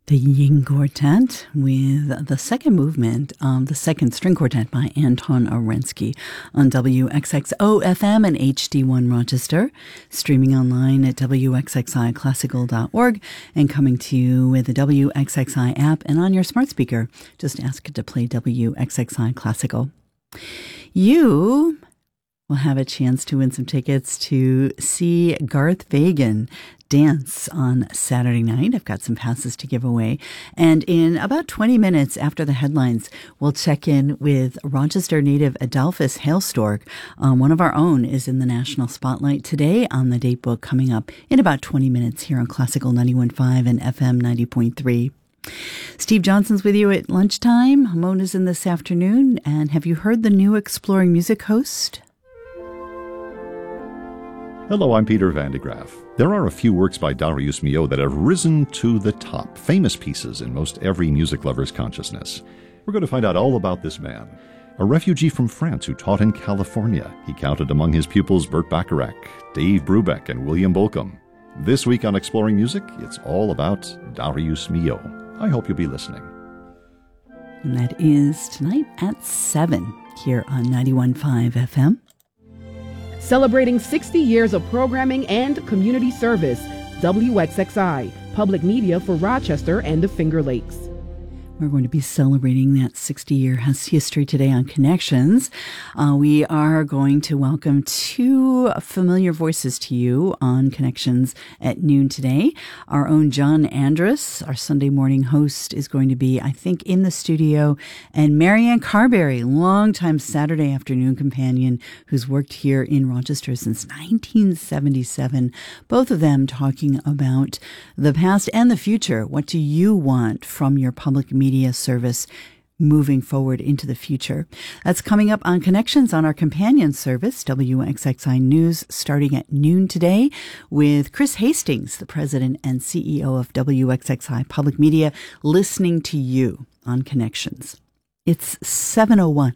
The Ying Quartet with the second movement of the second string quartet by Anton Orensky on WXXO-FM and HD1 Rochester, streaming online at WXXIClassical.org and coming to you with the WXXI app and on your smart speaker. Just ask it to play WXXI Classical. You will have a chance to win some tickets to see Garth Fagan dance on Saturday night. I've got some passes to give away. And in about 20 minutes after the headlines, we'll check in with Rochester native Adolphus Hailstork. One of our own is in the national spotlight today on the date book coming up in about 20 minutes here on Classical 91.5 and FM 90.3. Steve Johnson's with you at lunchtime. Mona's in this afternoon. And have you heard the new Exploring Music host? Hello, I'm Peter Van de Graaff. There are a few works by Darius Milhaud that have risen to the top, famous pieces in most every music lover's consciousness. We're going to find out all about this man. A refugee from France who taught in California. He counted among his pupils Burt Bacharach, Dave Brubeck, and William Bolcom. This week on Exploring Music, it's all about Darius Milhaud. I hope you'll be listening. And that is tonight at 7 here on 91.5 FM. Celebrating 60 years of programming and community service, WXXI, public media for Rochester and the Finger Lakes. We're going to be celebrating that 60-year history today on Connections. We are going to welcome two familiar voices to you on Connections at noon today. Our own John Andrus, our Sunday morning host, is going to be, I think, in the studio. And Marianne Carberry, longtime Saturday afternoon companion who's worked here in Rochester since 1977. Both of them talking about the past and the future. What do you want from your public media service moving forward into the future? That's coming up on Connections on our companion service, WXXI News, starting at noon today with Chris Hastings, the president and CEO of WXXI Public Media, listening to you on Connections. It's 7:01.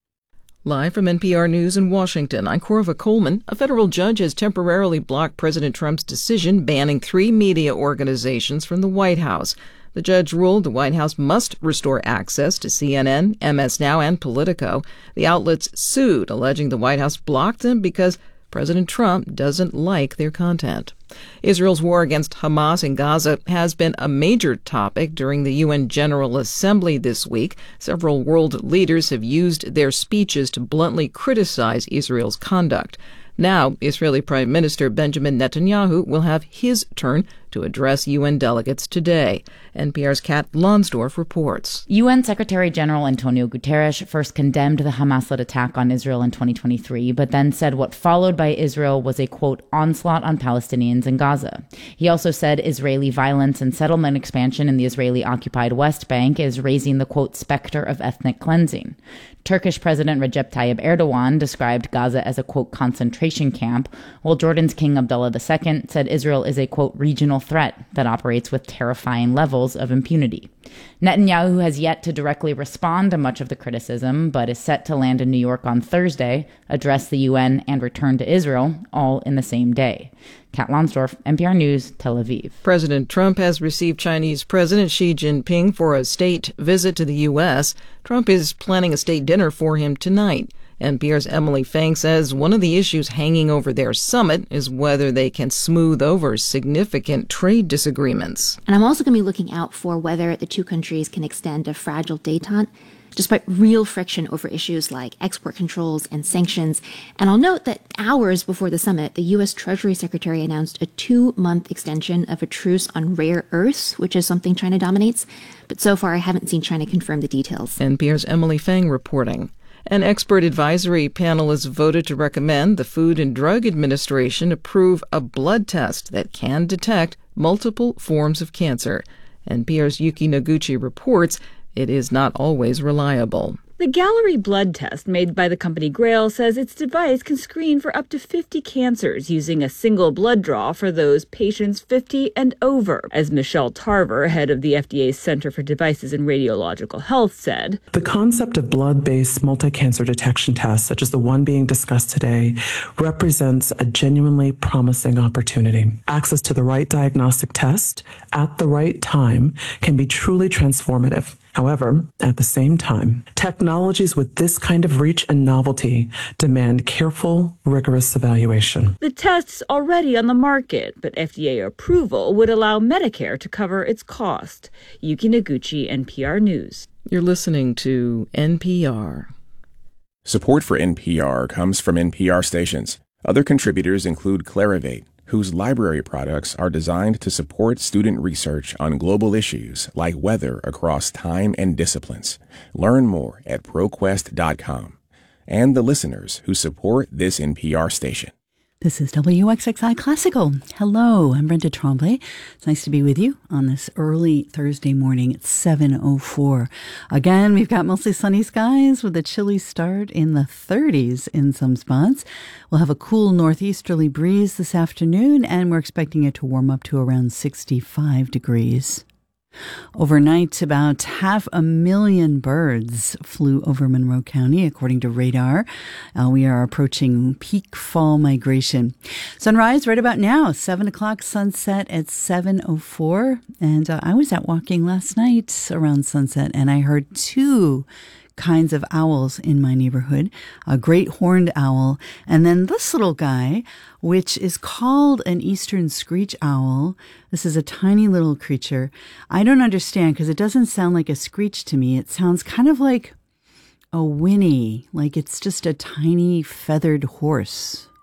Live from NPR News in Washington, I'm Corva Coleman. A federal judge has temporarily blocked President Trump's decision banning 3 media organizations from the White House. The judge ruled the White House must restore access to CNN, MS Now, and Politico. The outlets sued, alleging the White House blocked them because President Trump doesn't like their content. Israel's war against Hamas in Gaza has been a major topic during the UN General Assembly this week. Several world leaders have used their speeches to bluntly criticize Israel's conduct. Now, Israeli Prime Minister Benjamin Netanyahu will have his turn to address UN delegates today. NPR's Kat Lonsdorf reports. UN Secretary-General Antonio Guterres first condemned the Hamas-led attack on Israel in 2023, but then said what followed by Israel was a, quote, onslaught on Palestinians in Gaza. He also said Israeli violence and settlement expansion in the Israeli-occupied West Bank is raising the, quote, specter of ethnic cleansing. Turkish President Recep Tayyip Erdogan described Gaza as a, quote, concentration camp, while Jordan's King Abdullah II said Israel is a, quote, regional threat that operates with terrifying levels of impunity. Netanyahu has yet to directly respond to much of the criticism, but is set to land in New York on Thursday, address the UN, and return to Israel, all in the same day. Kat Lonsdorf, NPR News, Tel Aviv. President Trump has received Chinese President Xi Jinping for a state visit to the U.S. Trump is planning a state dinner for him tonight. NPR's Emily Fang says one of the issues hanging over their summit is whether they can smooth over significant trade disagreements. And I'm also going to be looking out for whether the two countries can extend a fragile détente, despite real friction over issues like export controls and sanctions. And I'll note that hours before the summit, the U.S. Treasury Secretary announced a 2-month extension of a truce on rare earths, which is something China dominates. But so far, I haven't seen China confirm the details. NPR's Emily Fang reporting. An expert advisory panel has voted to recommend the Food and Drug Administration approve a blood test that can detect multiple forms of cancer. NPR's Yuki Noguchi reports it is not always reliable. The Gallery blood test made by the company Grail says its device can screen for up to 50 cancers using a single blood draw for those patients 50 and over, as Michelle Tarver, head of the FDA's Center for Devices and Radiological Health, said. The concept of blood-based multi-cancer detection tests, such as the one being discussed today, represents a genuinely promising opportunity. Access to the right diagnostic test at the right time can be truly transformative. However, at the same time, technologies with this kind of reach and novelty demand careful, rigorous evaluation. The test's already on the market, but FDA approval would allow Medicare to cover its cost. Yuki Noguchi, NPR News. You're listening to NPR. Support for NPR comes from NPR stations. Other contributors include Clarivate, whose library products are designed to support student research on global issues like weather across time and disciplines. Learn more at ProQuest.com. And the listeners who support this NPR station. This is WXXI Classical. Hello, I'm Brenda Tremblay. It's nice to be with you on this early Thursday morning at 7:04. Again, we've got mostly sunny skies with a chilly start in the 30s in some spots. We'll have a cool northeasterly breeze this afternoon, and we're expecting it to warm up to around 65 degrees. Overnight, about 500,000 birds flew over Monroe County, according to radar. We are approaching peak fall migration. Sunrise right about now, 7 o'clock, sunset at 7:04. And I was out walking last night around sunset, and I heard two kinds of owls in my neighborhood, a great horned owl, and then this little guy, which is called an eastern screech owl. This is a tiny little creature. I don't understand because it doesn't sound like a screech to me. It sounds kind of like a whinny, like it's just a tiny feathered horse.